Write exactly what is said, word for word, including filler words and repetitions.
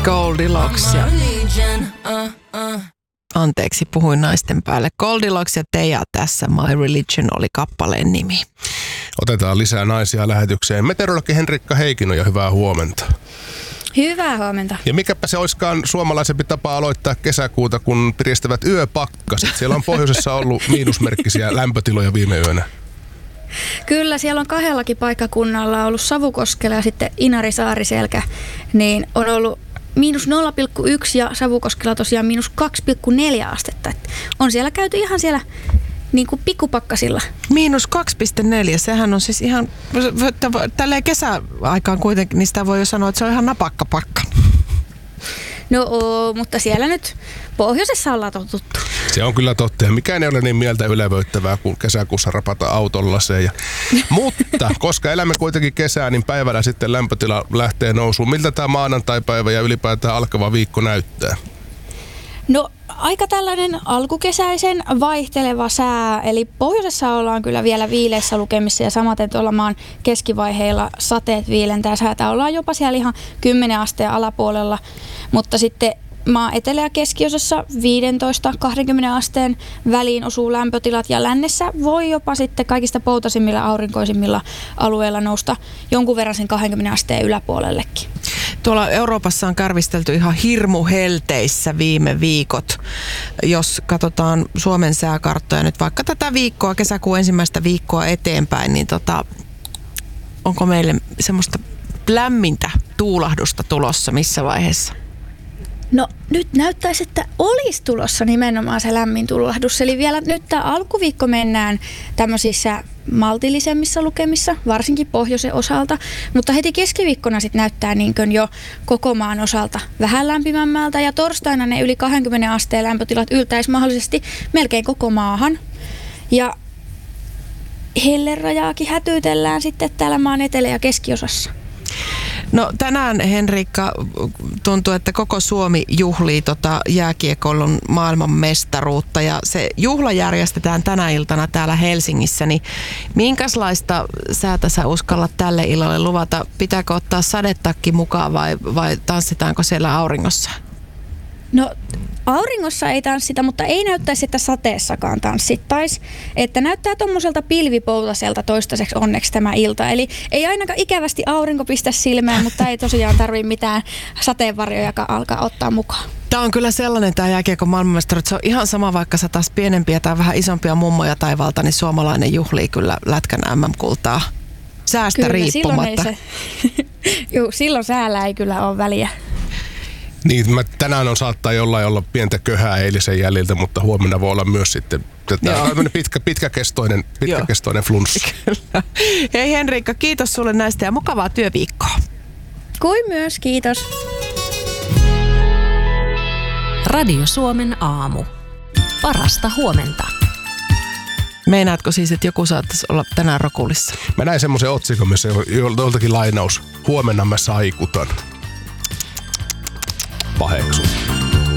Goldilocks ja... Anteeksi, puhuin naisten päälle. Goldilocks ja Teija tässä. My Religion oli kappaleen nimi. Otetaan lisää naisia lähetykseen. Meteorologi Henrikka Heikkinen ja hyvää huomenta. Hyvää huomenta. Ja mikäpä se olisikaan suomalaisempi tapa aloittaa kesäkuuta, kun piristävät yöpakkaset. Siellä on pohjoisessa ollut miinusmerkkisiä lämpötiloja viime yönä. Kyllä, siellä on kahdellakin paikkakunnalla ollut Savukoskella ja sitten Inari-Saariselkä, niin on ollut miinus nolla pilkku yksi ja Savukoskella tosiaan miinus kaksi pilkku neljä astetta. Et on siellä käyty ihan siellä niin kuin pikkupakkasilla. Miinus kaksi pilkku neljä, sehän on siis ihan, tälleen kesäaikaan kuitenkin, niin sitä voi jo sanoa, että se on ihan napakka pakka. No oo, mutta siellä nyt pohjoisessa ollaan totuttu. Se on kyllä totta. Ja mikään ei ole niin mieltä ylevöittävää kuin kesäkuussa rapata autolla se. Ja... Mutta koska elämme kuitenkin kesää, niin päivällä sitten lämpötila lähtee nousuun. Miltä tämä maanantaipäivä ja ylipäätään alkava viikko näyttää? No aika tällainen alkukesäisen vaihteleva sää, eli pohjoisessa ollaan kyllä vielä viileissä lukemissa ja samaten tuolla maan keskivaiheilla sateet viilentää säätä. Ollaan jopa siellä ihan kymmenen asteen alapuolella, mutta sitten maan etelä- ja keskiosassa viisitoista kaksikymmentä asteen väliin osuu lämpötilat ja lännessä voi jopa sitten kaikista poutaisimmilla aurinkoisimmilla alueilla nousta jonkun verran sen kaksikymmentä asteen yläpuolellekin. Tuolla Euroopassa on kärvistelty ihan hirmuhelteissä viime viikot. Jos katsotaan Suomen sääkarttoja nyt vaikka tätä viikkoa, kesäkuun ensimmäistä viikkoa eteenpäin, niin tota, onko meille semmoista lämmintä tuulahdusta tulossa missä vaiheessa? No nyt näyttäisi, että olisi tulossa nimenomaan se lämmin tuulahdus. Eli vielä nyt tämä alkuviikko mennään tämmöisissä maltillisemmissa lukemissa, varsinkin pohjoisen osalta. Mutta heti keskiviikkona sitten näyttää niin kuin jo koko maan osalta vähän lämpimämmältä. Ja torstaina ne yli kaksikymmentä asteen lämpötilat yltäisi mahdollisesti melkein koko maahan. Ja hellerajaakin hätyytellään sitten täällä maan etelä- ja keskiosassa. No tänään, Henrikka, tuntuu, että koko Suomi juhlii tota jääkiekollun maailmanmestaruutta ja se juhla järjestetään tänä iltana täällä Helsingissä, niin minkälaista säätä sä uskallat tälle illalle luvata? Pitääkö ottaa sadetakki mukaan vai, vai tanssitaanko siellä auringossa? No auringossa ei tanssita, mutta ei näyttäisi, että sateessakaan tanssittaisi. Että näyttää tommoselta pilvipoutaselta toistaiseksi onneksi tämä ilta. Eli ei ainakaan ikävästi aurinko pistä silmään, mutta ei tosiaan tarvitse mitään sateenvarjoja alkaa ottaa mukaan. Tämä on kyllä sellainen tämä jääkiekon maailmanmestaruus, että se on ihan sama, vaikka sä taas pienempiä tai vähän isompia mummoja taivalta, niin suomalainen juhlii kyllä lätkän äm äm-kultaa säästä kyllä, riippumatta. Silloin se, juu, silloin säällä ei kyllä ole väliä. Niin, mä tänään on saattaa jollain olla pientä köhää eilisen jäljiltä, mutta huomenna voi olla myös sitten pitkä, pitkäkestoinen, pitkäkestoinen flunssi. Hei Henrikka, kiitos sulle näistä ja mukavaa työviikkoa. Kuin myös, kiitos. Radio Suomen aamu. Parasta huomenta. Meinaatko siis, että joku saattaisi olla tänään rokulissa? Mä näin semmoisen otsikon, missä joltakin lainaus. Huomenna mä saikutan. Paheksun.